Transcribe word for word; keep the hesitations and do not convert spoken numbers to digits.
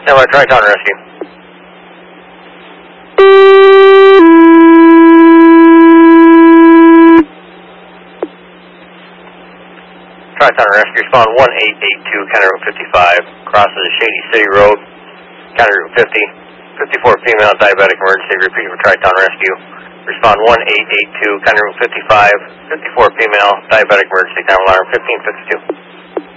Stand by, Tri-Town Rescue. Tri-Town Rescue, respond one eight eight two, County Route fifty-five, crosses Shady City Road, County Route fifty, fifty-four female diabetic emergency, repeat for Tri-Town Rescue. Respond one eight eight two, County Route fifty-five, fifty-four female diabetic emergency, time alarm fifteen fifty-two.